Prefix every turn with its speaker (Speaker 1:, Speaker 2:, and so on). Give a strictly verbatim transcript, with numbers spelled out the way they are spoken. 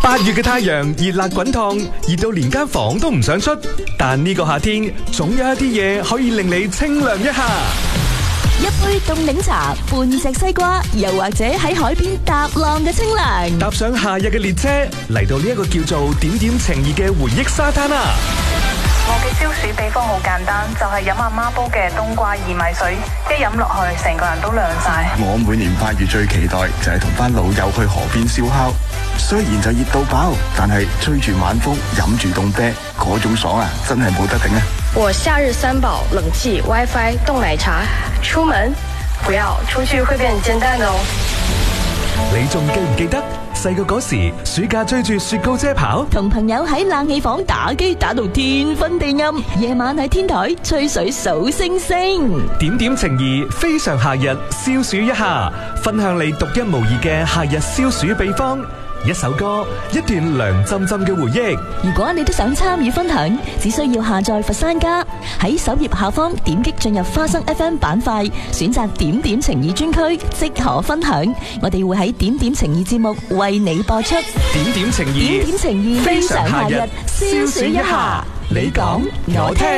Speaker 1: 八月嘅太陽熱辣滾燙，熱到連間房都唔想出。但呢個夏天，總有一啲嘢可以令你清涼一下。
Speaker 2: 一杯凍檸茶，半隻西瓜，又或者喺海邊踏浪嘅清涼。
Speaker 1: 搭上夏日嘅列車，嚟到呢一個叫做點點情意嘅回憶沙灘啊！
Speaker 3: 我嘅消暑秘方好簡單，就係飲阿媽煲嘅冬瓜薏米水，一飲落去，成個人都涼晒。
Speaker 4: 我每年八月最期待就係同班老友去河邊燒烤，雖然就熱到爆，但係吹住晚風，飲住凍啤，嗰種爽啊，真係冇得頂啊！
Speaker 5: 我夏日三寶：冷氣、WiFi、凍奶茶。出門不要出去會變煎蛋哦。
Speaker 1: 你仲記唔記得細個嗰時，暑假追住雪糕車跑，
Speaker 2: 同朋友喺冷氣房打機打到天昏地暗，夜晚喺天台吹水數星星。
Speaker 1: 點點情誼非常夏日，消暑一下，分享你獨一無二嘅夏日消暑秘方。一首歌，一段涼浸浸嘅回憶。
Speaker 2: 如果你都想參與分享，只需要下載佛山家，喺首頁下方點擊進入花生 F M 板塊，選擇點點情誼專區，即可分享。我哋會喺點點情誼節目為你播出。
Speaker 1: 點點情誼，
Speaker 2: 點點情誼非常夏日，消暑一下。
Speaker 1: 你講我聽。